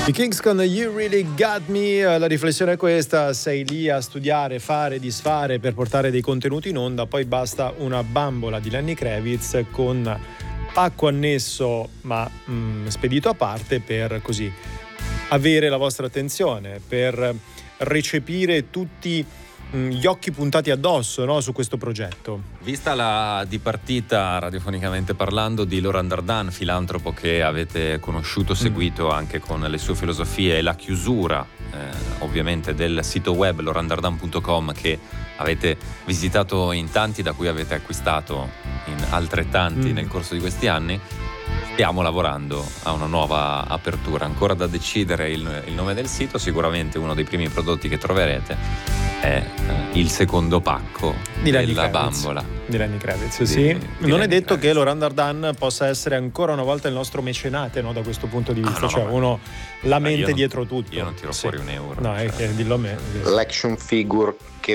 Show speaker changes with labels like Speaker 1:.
Speaker 1: I Kings con You Really Got Me. La riflessione è questa: sei lì a studiare, fare, disfare per portare dei contenuti in onda, poi basta una bambola di Lenny Kravitz con pacco annesso ma spedito a parte per così avere la vostra attenzione, per recepire tutti gli occhi puntati addosso, no, su questo progetto.
Speaker 2: Vista la dipartita, radiofonicamente parlando, di Laurent Dardenne, filantropo che avete conosciuto, seguito anche con le sue filosofie, e la chiusura ovviamente del sito web laurentdardenne.com, che avete visitato in tanti, da cui avete acquistato in altrettanti nel corso di questi anni, stiamo lavorando a una nuova apertura. Ancora da decidere il nome del sito. Sicuramente uno dei primi prodotti che troverete è il secondo pacco della bambola
Speaker 1: di Lenny Kravitz. Sì. Non è detto che Laurent Dardenne possa essere ancora una volta il nostro mecenate, no, da questo punto di vista. Uno la mente dietro tutto.
Speaker 2: Io non tiro fuori un euro.
Speaker 1: No, è che dillo a me.
Speaker 3: L'action figure che